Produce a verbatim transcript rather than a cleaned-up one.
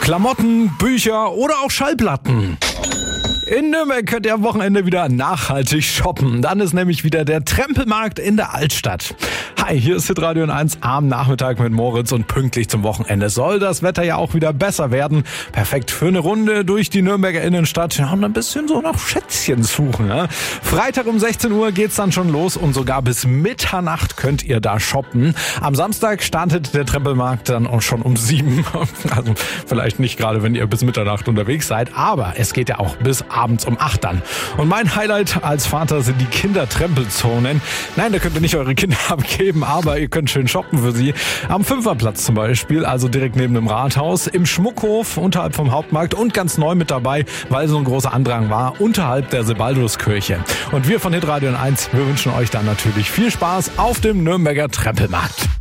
Klamotten, Bücher oder auch Schallplatten. In Nürnberg könnt ihr am Wochenende wieder nachhaltig shoppen. Dann ist nämlich wieder der Trempelmarkt in der Altstadt. Hi, hier ist Hitradio eins am Nachmittag mit Moritz und pünktlich zum Wochenende soll das Wetter ja auch wieder besser werden. Perfekt für eine Runde durch die Nürnberger Innenstadt und ein bisschen so nach Schätzchen suchen. Ja? Freitag um sechzehn Uhr geht's dann schon los und sogar bis Mitternacht könnt ihr da shoppen. Am Samstag startet der Trempelmarkt dann auch schon um sieben. Also vielleicht nicht gerade, wenn ihr bis Mitternacht unterwegs seid, aber es geht ja auch bis abends um acht dann. Und mein Highlight als Vater sind die Kindertrempelzonen. Nein, da könnt ihr nicht eure Kinder abgeben, aber ihr könnt schön shoppen für sie. Am Fünferplatz zum Beispiel, also direkt neben dem Rathaus, im Schmuckhof unterhalb vom Hauptmarkt und ganz neu mit dabei, weil so ein großer Andrang war, unterhalb der Sebalduskirche. Und wir von Hitradio eins, wir wünschen euch dann natürlich viel Spaß auf dem Nürnberger Trempelmarkt.